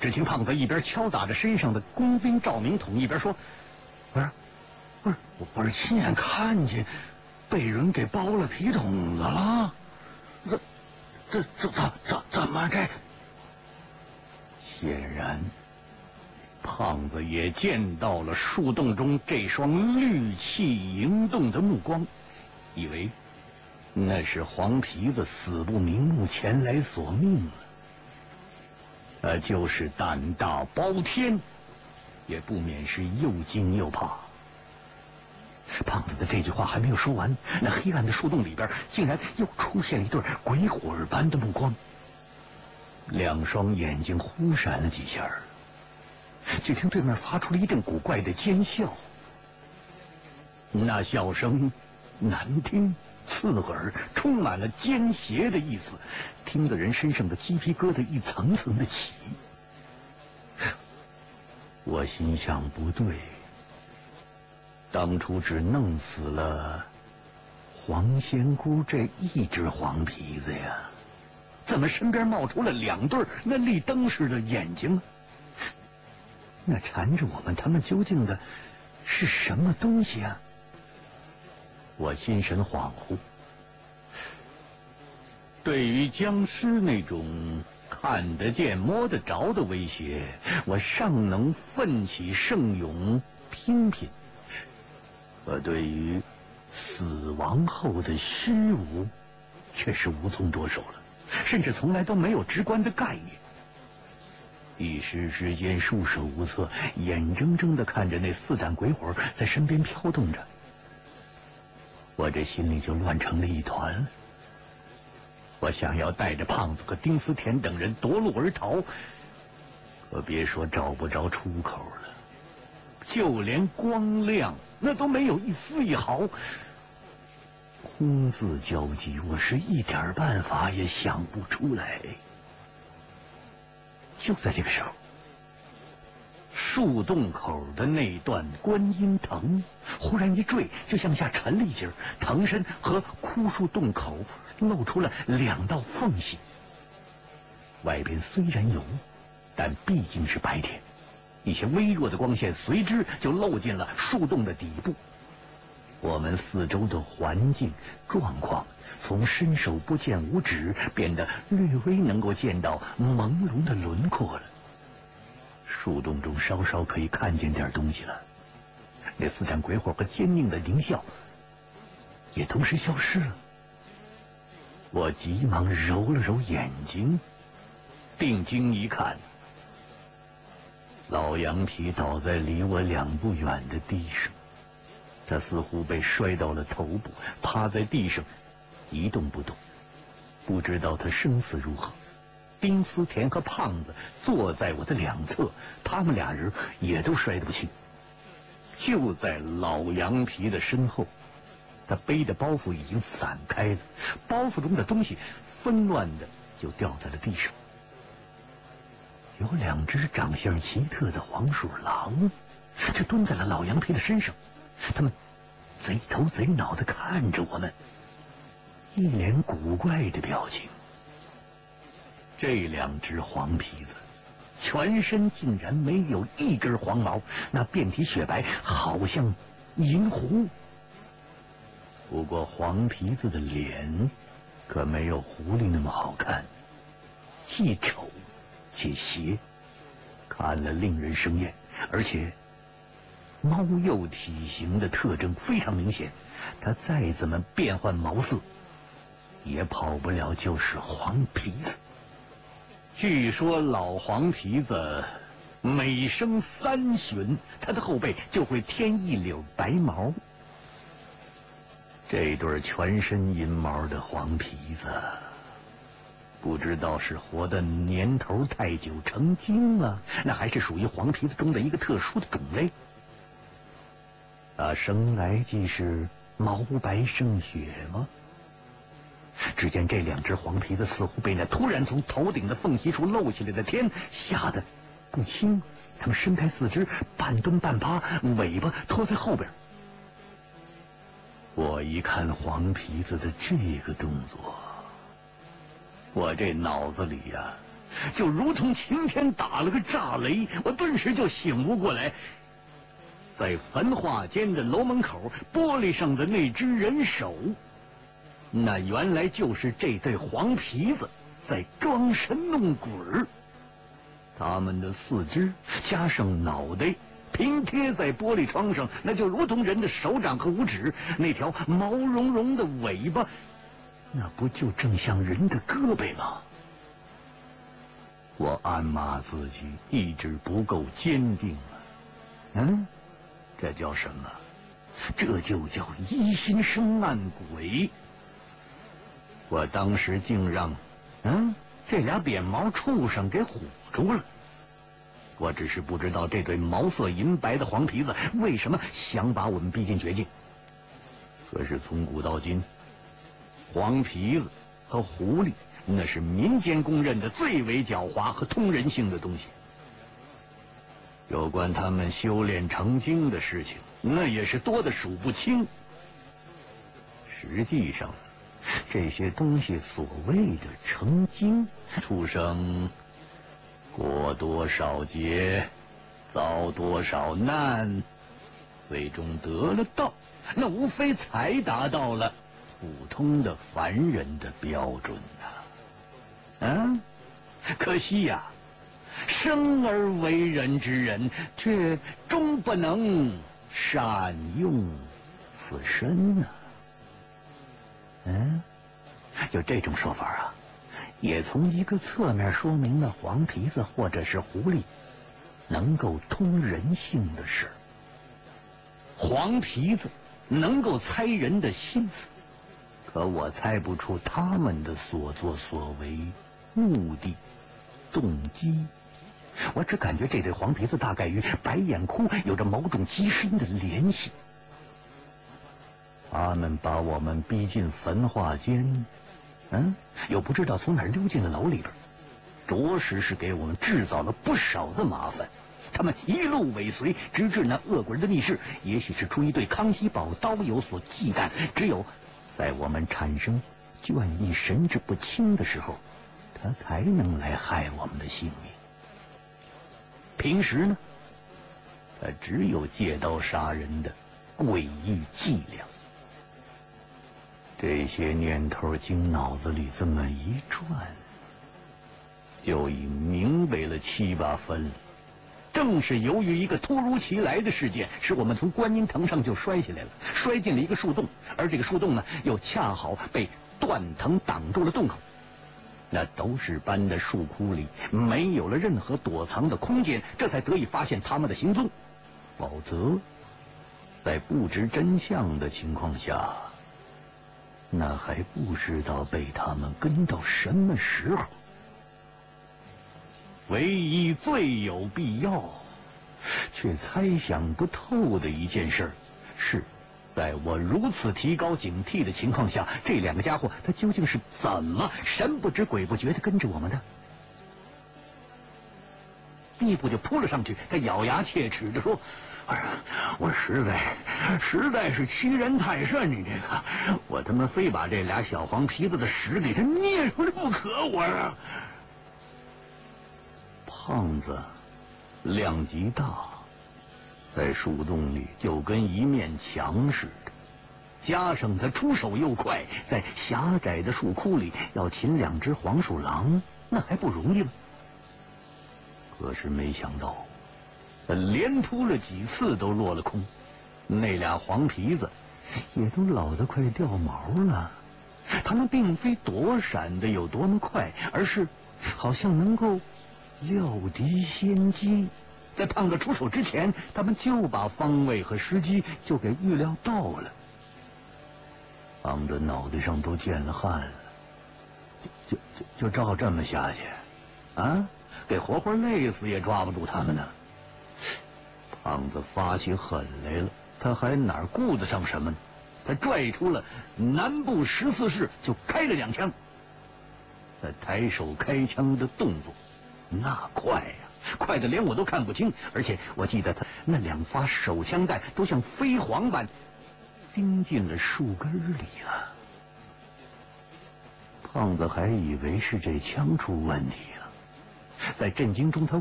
只听胖子一边敲打着身上的工兵照明筒，一边说：“我不是亲眼看见被人给包了皮筒子了，怎么这？”显然，胖子也见到了树洞中这双绿气盈动的目光，以为那是黄皮子死不瞑目前来索命了。就是胆大包天，也不免是又惊又怕。胖子的这句话还没有说完，那黑暗的树洞里边竟然又出现了一对鬼火般的目光，两双眼睛忽闪了几下，只听对面发出了一阵古怪的尖笑，那笑声难听刺耳，充满了奸邪的意思，听得人身上的鸡皮疙瘩一层层的起。我心想不对，当初只弄死了黄仙姑这一只黄皮子呀，怎么身边冒出了两对那立灯似的眼睛呢？那缠着我们他们究竟的是什么东西啊？我心神恍惚，对于僵尸那种看得见摸得着的威胁，我尚能奋起圣勇拼拼，可对于死亡后的虚无却是无从着手了，甚至从来都没有直观的概念。一时之间束手无策，眼睁睁地看着那四盏鬼火在身边飘动着，我这心里就乱成了一团了。我想要带着胖子和丁思甜等人夺路而逃，可别说找不着出口了，就连光亮那都没有一丝一毫。空自焦急，我是一点办法也想不出来。就在这个时候，树洞口的那段观音藤忽然一坠，就向下沉了一截，藤身和枯树洞口露出了两道缝隙。外边虽然有雾，但毕竟是白天，一些微弱的光线随之就漏进了树洞的底部。我们四周的环境状况从伸手不见五指变得略微能够见到朦胧的轮廓了。树洞中稍稍可以看见点东西了，那四盏鬼火和坚硬的狞笑也同时消失了。我急忙揉了揉眼睛，定睛一看，老羊皮倒在离我2步远的地上，他似乎被摔到了头部，趴在地上一动不动，不知道他生死如何。丁思甜和胖子坐在我的两侧，他们俩人也都摔得不轻。就在老羊皮的身后，他背的包袱已经散开了，包袱中的东西纷乱的就掉在了地上。有2只长相奇特的黄鼠狼就蹲在了老羊皮的身上，他们贼头贼脑的看着我们，一脸古怪的表情。这2只黄皮子全身竟然没有一根黄毛，那遍体雪白，好像银狐。不过黄皮子的脸可没有狐狸那么好看，既丑且邪，看了令人生厌，而且猫鼬体型的特征非常明显，它再怎么变换毛色也跑不了就是黄皮子。据说老黄皮子每生3旬，他的后背就会添一绺白毛。这对全身银毛的黄皮子，不知道是活的年头太久成精了，那还是属于黄皮子中的一个特殊的种类。生来即是毛白胜雪吗？只见这2只黄皮子似乎被那突然从头顶的缝隙处露起来的天吓得不轻，他们伸开四肢，半蹲半趴，尾巴拖在后边。我一看黄皮子的这个动作，我这脑子里呀就如同晴天打了个炸雷，我顿时就醒悟过来。在焚化间的楼门口玻璃上的那只人手，那原来就是这对黄皮子在装神弄鬼儿。他们的四肢加上脑袋平贴在玻璃窗上，那就如同人的手掌和五指，那条毛茸茸的尾巴，那不就正像人的胳膊吗？我暗骂自己意志不够坚定了。这叫什么？这就叫疑心生暗鬼。我当时竟让这俩扁毛畜生给唬住了。我只是不知道这对毛色银白的黄皮子为什么想把我们逼进绝境。可是从古到今，黄皮子和狐狸那是民间公认的最为狡猾和通人性的东西。有关他们修炼成精的事情，那也是多得数不清。实际上，这些东西所谓的成精，畜生过多少劫，遭多少难，最终得了道，那无非才达到了普通的凡人的标准呐。可惜呀，生而为人之人，却终不能善用此身呐。就这种说法啊，也从一个侧面说明了黄皮子或者是狐狸能够通人性的事。黄皮子能够猜人的心思，可我猜不出他们的所作所为、目的、动机。我只感觉这对黄皮子大概与白眼窟有着某种极深的联系。他们把我们逼进焚化间，又不知道从哪儿溜进了楼里边，着实是给我们制造了不少的麻烦。他们一路尾随，直至那恶鬼的密室。也许是出于对康熙宝刀有所忌惮，只有在我们产生倦意神志不清的时候，他才能来害我们的性命。平时呢，他只有借刀杀人的诡异伎俩。这些念头经脑子里这么一转，就已明白了七八分了。正是由于一个突如其来的事件，使我们从观音藤上就摔下来了，摔进了一个树洞，而这个树洞呢，又恰好被断藤挡住了洞口。那都市般的树窟里没有了任何躲藏的空间，这才得以发现他们的行踪。否则，在不知真相的情况下，那还不知道被他们跟到什么时候。唯一最有必要却猜想不透的一件事，是在我如此提高警惕的情况下，这两个家伙他究竟是怎么神不知鬼不觉的跟着我们的？一步就扑了上去，他咬牙切齿地说：“我实在是欺人太甚，你这个，我他妈非把这俩小黄皮子的屎给他捏出来不可！我啊！”胖子量极大，在树洞里就跟一面墙似的，加上他出手又快，在狭窄的树窟里要擒两只黄鼠狼，那还不容易吗？可是没想到，他连扑了几次都落了空，那俩黄皮子也都老得快掉毛了。他们并非躲闪的有多么快，而是好像能够料敌先机，在胖子出手之前，他们就把方位和时机就给预料到了。胖子脑袋上都见了汗了，就照这么下去啊，给活活累死也抓不住他们呢。胖子发起狠来了，他还哪顾得上什么呢？他拽出了南部14式就开了2枪。他抬手开枪的动作那快呀，快得连我都看不清，而且我记得他那2发手枪弹都像飞蝗般钉进了树根里了。胖子还以为是这枪出问题了， 在震惊中，他